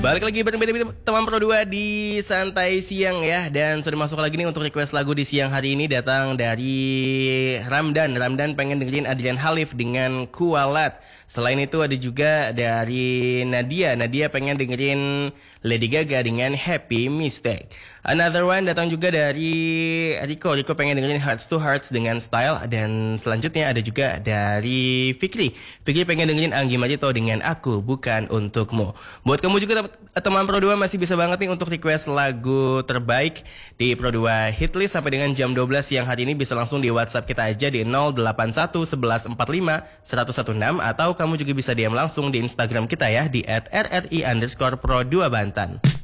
Balik lagi bareng teman Pro 2 di Santai Siang ya. Dan sudah masuk lagi nih untuk request lagu di siang hari ini. Datang dari Ramdan. Ramdan pengen dengerin Adrian Halif dengan Kualat. Selain itu ada juga dari Nadia. Nadia pengen dengerin Lady Gaga dengan Happy Mistake. Another one datang juga dari Rico. Rico pengen dengerin Hearts to Hearts dengan Style. Dan selanjutnya ada juga dari Fikri. Fikri pengen dengerin Anggi Marito dengan Aku Bukan Untukmu. Buat kamu juga teman Pro 2 masih bisa banget nih untuk request lagu terbaik di Pro 2 Hitlist sampai dengan jam 12 siang hari ini. Bisa langsung di WhatsApp kita aja di 081 11 45 116. Atau kamu juga bisa DM langsung di Instagram kita ya di @rri_pro2bantan.